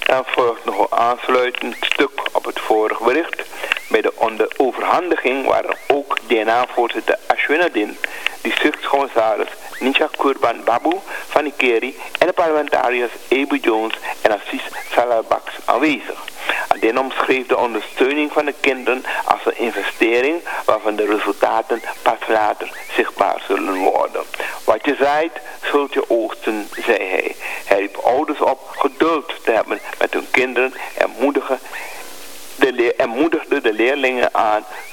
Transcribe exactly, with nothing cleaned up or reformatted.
En volgt nog een aansluitend stuk op het vorige bericht. Bij de overhandiging waren ook D N A-voorzitter Ashwinuddin, districtscommissaris Nisha Kurban Babu van Ikeri en de parlementariërs Ebu Jones en Assis Salabaks aanwezig. Adin omschreef de ondersteuning van de kinderen als een investering waarvan de resultaten pas later zichtbaar zullen worden. Wat je zaait, zult je oogsten, zei hij. Hij riep ouders op geduld te hebben met hun kinderen en moedige De leer, en moedigde de leerlingen aan